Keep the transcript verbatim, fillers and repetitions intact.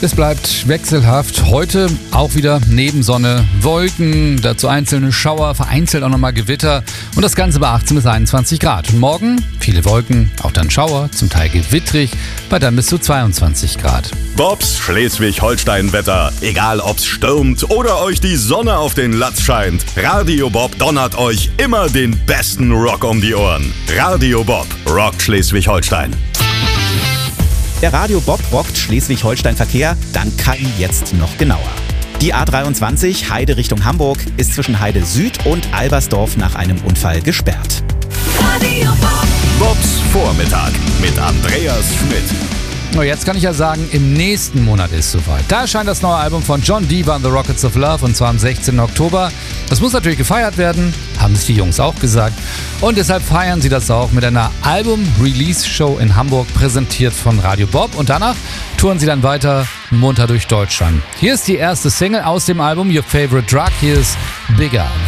Es bleibt wechselhaft. Heute auch wieder neben Sonne, Wolken, dazu einzelne Schauer, vereinzelt auch nochmal Gewitter und das Ganze bei achtzehn bis einundzwanzig Grad. Und morgen viele Wolken, auch dann Schauer, zum Teil gewittrig, bei dann bis zu zweiundzwanzig Grad. Bobs Schleswig-Holstein-Wetter. Egal ob's stürmt oder euch die Sonne auf den Latz scheint. Radio Bob donnert euch immer den besten Rock um die Ohren. Radio Bob rockt Schleswig-Holstein. Der Radio Bob rockt Schleswig-Holstein-Verkehr dank K I jetzt noch genauer. Die A dreiundzwanzig Heide Richtung Hamburg ist zwischen Heide Süd und Albersdorf nach einem Unfall gesperrt. Radio Bob. Bobs Vormittag mit Andreas Schmidt. Oh, jetzt kann ich ja sagen, im nächsten Monat ist soweit. Da erscheint das neue Album von John Deaver and the Rockets of Love und zwar am sechzehnten Oktober. Das muss natürlich gefeiert werden, haben sich die Jungs auch gesagt. Und deshalb feiern sie das auch mit einer Album-Release-Show in Hamburg, präsentiert von Radio Bob. Und danach touren sie dann weiter munter durch Deutschland. Hier ist die erste Single aus dem Album, Your Favorite Drug. Hier ist Bigger.